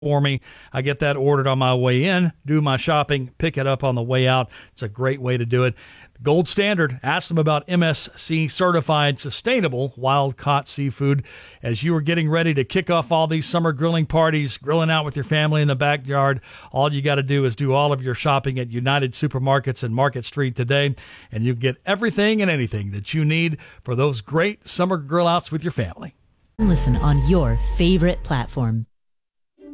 for me. I get that ordered on my way in, do my shopping, pick it up on the way out. It's a great way to do it. Gold Standard, ask them about MSC certified sustainable wild-caught seafood. As you are getting ready to kick off all these summer grilling parties, grilling out with your family in the backyard, all you got to do is do all of your shopping at United Supermarkets and Market Street today, and you get everything and anything that you need for those great summer grill outs with your family. Listen on your favorite platform.